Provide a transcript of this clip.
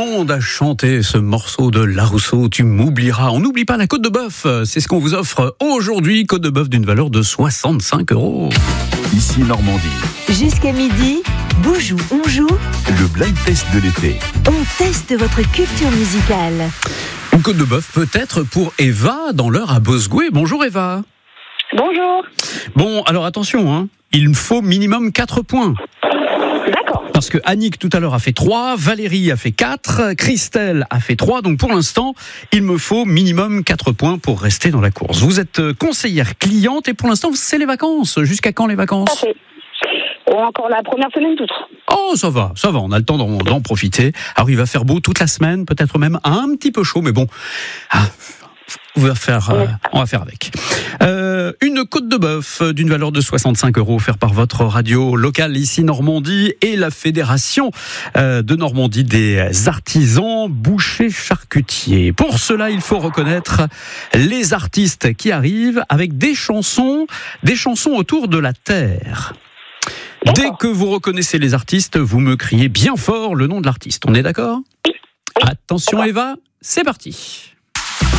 monde a chanté ce morceau de La Rousseau, Tu m'oublieras. On n'oublie pas la côte de bœuf. C'est ce qu'on vous offre aujourd'hui. Côte de bœuf d'une valeur de 65 €. Ici Normandie. Jusqu'à midi, Boujou, on joue. Le blind test de l'été. On teste votre culture musicale. Une côte de bœuf peut-être pour Eva dans l'heure à Bosgoué. Bonjour Eva. Bonjour. Bon, alors attention, hein. Il me faut minimum 4 points. D'accord. Parce que Annick tout à l'heure a fait 3, Valérie a fait 4, Christelle a fait 3. Donc pour l'instant, il me faut minimum 4 points pour rester dans la course. Vous êtes conseillère cliente et pour l'instant, c'est les vacances. Jusqu'à quand les vacances ? Parfait. Encore la première semaine toute. Oh, ça va, on a le temps d'en profiter. Alors il va faire beau toute la semaine, peut-être même un petit peu chaud, mais bon, on va faire avec. Une côte de bœuf d'une valeur de 65 € offerte par votre radio locale ici Normandie et la Fédération de Normandie des artisans bouchers charcutiers. Pour cela, il faut reconnaître les artistes qui arrivent avec des chansons autour de la terre. Dès que vous reconnaissez les artistes, vous me criez bien fort le nom de l'artiste. On est d'accord ? Attention Eva, c'est parti.